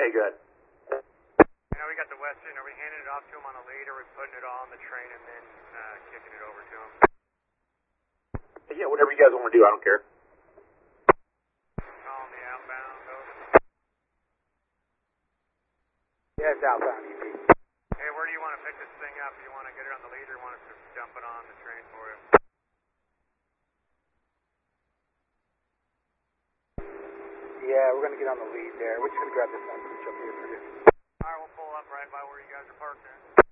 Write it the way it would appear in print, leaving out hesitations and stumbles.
Hey, good. You know, we got the Western. Are we handing it off to him on a lead, or are we putting it on the train and then kicking it over to him? Yeah, whatever you guys want to do, I don't care. Calling the outbound, over. Yeah, it's outbound, EP. Hey, where do you want to pick this thing up? Do you want to get it on the lead, or want us to dump it on the train for you? Yeah, we're going to get on the lead there. We're just going to grab this one, push up here for you. Alright, we'll pull up right by where you guys are parked in.